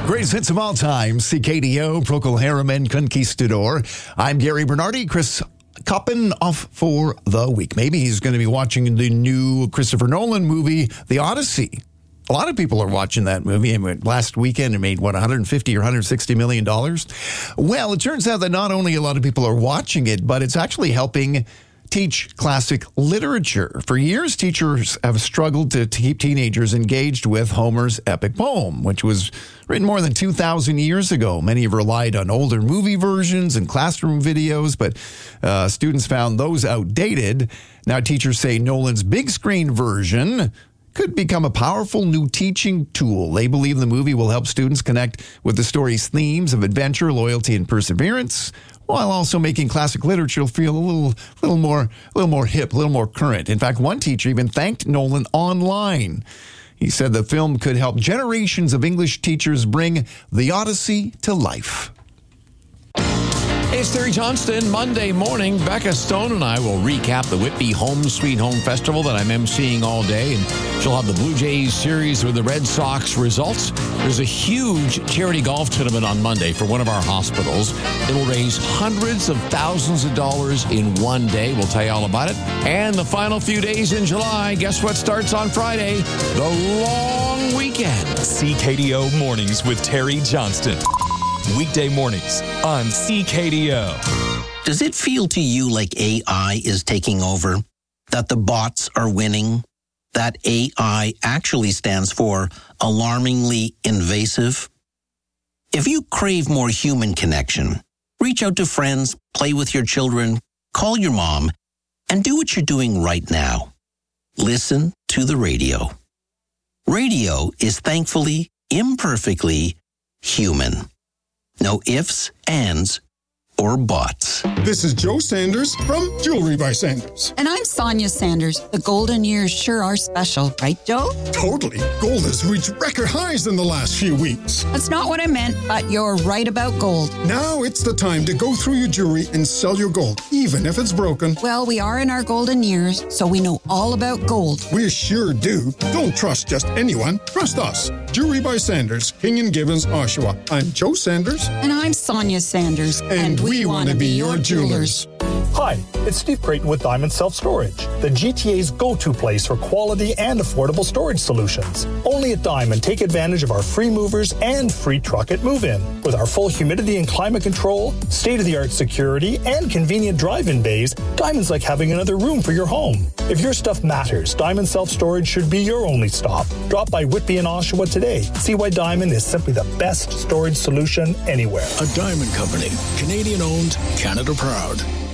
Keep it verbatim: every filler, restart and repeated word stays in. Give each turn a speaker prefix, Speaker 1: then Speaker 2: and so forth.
Speaker 1: Greatest hits of all time, C K D O, Procol Harum Conquistador. I'm Gary Bernardi. Chris Coppin off for the week. Maybe he's going to be watching the new Christopher Nolan movie, The Odyssey. A lot of people are watching that movie. And last weekend, it made, what, one hundred fifty or one hundred sixty million dollars? Well, it turns out that not only a lot of people are watching it, but it's actually helping teach classic literature. For years, teachers have struggled to, to keep teenagers engaged with Homer's epic poem, which was written more than two thousand years ago. Many have relied on older movie versions and classroom videos, but uh, students found those outdated. Now, teachers say Nolan's big screen version could become a powerful new teaching tool. They believe the movie will help students connect with the story's themes of adventure, loyalty, and perseverance, while also making classic literature feel a little, little more, a little more hip, a little more current. In fact, one teacher even thanked Nolan online. He said the film could help generations of English teachers bring The Odyssey to life.
Speaker 2: Hey, it's Terry Johnston. Monday morning, Becca Stone and I will recap the Whitby Home Sweet Home Festival that I'm emceeing all day, and she'll have the Blue Jays series with the Red Sox results. There's a huge charity golf tournament on Monday for one of our hospitals. It'll raise hundreds of thousands of dollars in one day. We'll tell you all about it. And the final few days in July, guess what starts on Friday? The long weekend.
Speaker 3: C K D O Mornings with Terry Johnston. Weekday mornings on C K D O.
Speaker 4: Does it feel to you like A I is taking over? That the bots are winning? That A I actually stands for alarmingly invasive? If you crave more human connection, reach out to friends, play with your children, call your mom, and do what you're doing right now. Listen to the radio. Radio is thankfully, imperfectly human. No ifs, ands, or buts.
Speaker 5: This is Joe Sanders from Jewelry by Sanders.
Speaker 6: And I'm Sonia Sanders. The golden years sure are special, right, Joe?
Speaker 5: Totally. Gold has reached record highs in the last few weeks.
Speaker 6: That's not what I meant, but you're right about gold.
Speaker 5: Now it's the time to go through your jewelry and sell your gold, even if it's broken.
Speaker 6: Well, we are in our golden years, so we know all about gold.
Speaker 5: We sure do. Don't trust just anyone. Trust us. Jewelry by Sanders, King and Gibbons, Oshawa. I'm Joe Sanders.
Speaker 6: And I'm Sonia Sanders.
Speaker 5: And, and we, we want to be your jewelers.
Speaker 7: Hi, it's Steve Creighton with Diamond Self Storage, the G T A's go-to place for quality and affordable storage solutions. Only at Diamond, take advantage of our free movers and free truck at move-in. With our full humidity and climate control, state-of-the-art security, and convenient drive-in bays, Diamond's like having another room for your home. If your stuff matters, Diamond Self Storage should be your only stop. Drop by Whitby and Oshawa today. See why Diamond is simply the best storage solution anywhere.
Speaker 8: A Diamond Company, Canadian-owned, Canada-proud.